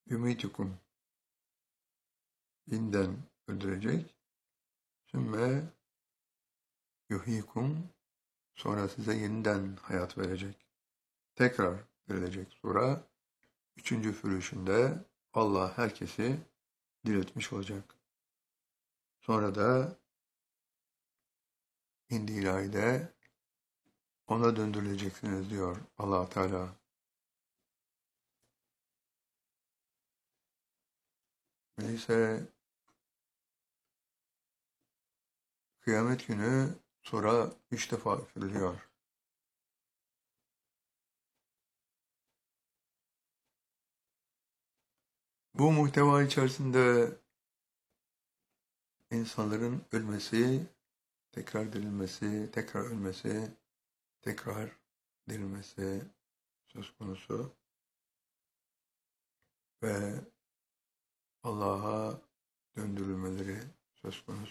yumitukum. Yeniden öldürecek. Sümme yuhyikum. Sonra size yeniden hayat verecek. Tekrar verilecek. Sonra üçüncü fürüşünde Allah herkesi diriltmiş olacak. Sonra da indi ilahide ona döndürüleceksiniz diyor Allah Teala. Öyleyse kıyamet günü sura 3 defa üfürülüyor. Bu muhteva içerisinde insanların ölmesi, tekrar dirilmesi, tekrar ölmesi, tekrar dirilmesi söz konusu ve Allah'a döndürülmeleri söz konusu.